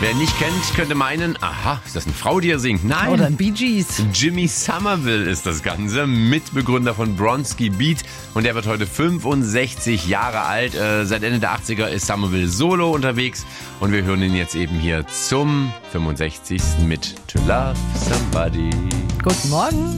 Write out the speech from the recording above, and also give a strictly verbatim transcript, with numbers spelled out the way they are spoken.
Wer ihn nicht kennt, könnte meinen, aha, ist das eine Frau, die er singt? Nein. Oder ein Bee Gees. Jimmy Somerville ist das Ganze, Mitbegründer von Bronski Beat. Und er wird heute fünfundsechzig Jahre alt. Äh, seit Ende der achtziger ist Somerville solo unterwegs. Und wir hören ihn jetzt eben hier zum fünfundsechzigsten mit To Love Somebody. Guten Morgen.